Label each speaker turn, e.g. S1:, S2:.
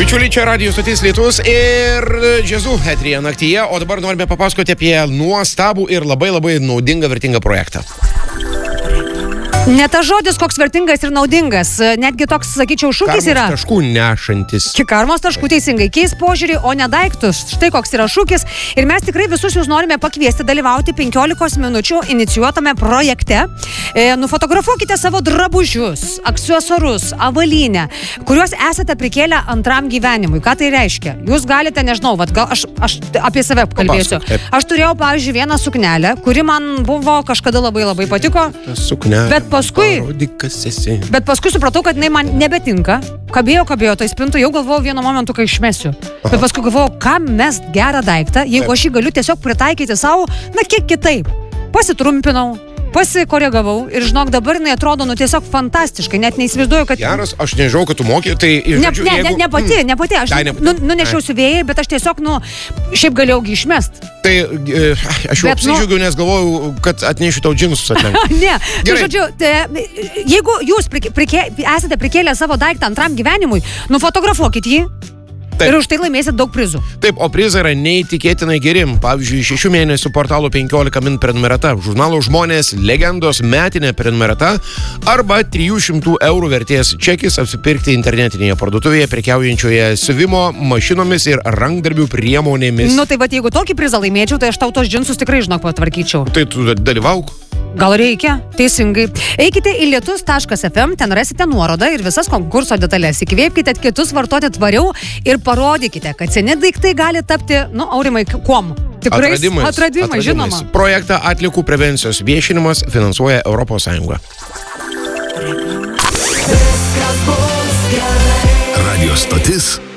S1: Bičiuliai, čia Radio Stotis Lietus ir Džiazų eteryje naktyje, o dabar norime papasakoti apie nuostabų ir labai naudingą, vertingą projektą.
S2: Ne tas žodis, koks vertingas ir naudingas, netgi toks, sakyčiau, šūkis yra.
S1: Karmos taškų nešantis.
S2: Karmos taškų teisingai, keis požiūrį, o ne daiktus. Štai koks yra šūkis. Ir mes tikrai visus jūs norime pakviesti dalyvauti 15 minučių inicijuotame projekte. Nufotografuokite savo drabužius, aksesuarus, avalynę, kuriuos esate prikėlę antram gyvenimui. Ką tai reiškia? Jūs galite, nežinau, gal aš apie save kalbėsiu. Aš turėjau, pavyzdžiui, vieną suknelę, kuri man buvo kažkada labai patiko. Bet paskui supratau, kad jinai man nebetinka. Kabėjo, tai spintų, jau galvojau vienu momentu, kai išmesiu. Bet paskui galvojau, kam mest gerą daiktą, jeigu aš jį galiu tiesiog pritaikyti savo, kiek kitaip. Pasitrumpinau, pasikoregavau ir žinok, dabar jinai atrodo, tiesiog fantastiškai, net neįsivaizduoju, kad...
S1: Geras, aš nežinau, kad tu moki, tai...
S2: Ne pati, aš nunešiau siuvėjai, bet aš tiesiog, šiaip galėjaugi išmest.
S1: Tai aš jau apsidžiaugiau, nes galvojau, kad atnešiu tau džinsus atlenk.
S2: Ne, žodžiu, jeigu jūs esate prikėlę savo daiktą antram gyvenimui, nufotografuokit jį. Taip. Ir už tai laimėsit daug prizų.
S1: Taip, o prizai yra neįtikėtinai geri. Pavyzdžiui, 6 mėnesių portalo 15 min prenumerata, žurnalo Žmonės legendos metinė prenumerata arba 300 eurų vertės čekis apsipirkti internetinėje parduotuvėje prekiaujančioje siuvimo mašinomis ir rankdarbių priemonėmis.
S2: Tai va, jeigu tokį prizą laimėčiau, tai aš tau tos džinsus tikrai, patvarkyčiau.
S1: Tai tu dalyvauk.
S2: Gal reikia? Teisingai. Eikite į lietus.fm, ten rasite nuorodą ir visas konkurso detalės. Įkvėpkite kitus vartoti tvariau ir parodykite, kad seni daiktai gali tapti, Aurimai, kuom? Tikrais atradimais, žinoma.
S1: Projektą atliekų prevencijos viešinimas finansuoja ES.
S3: Radio Stotis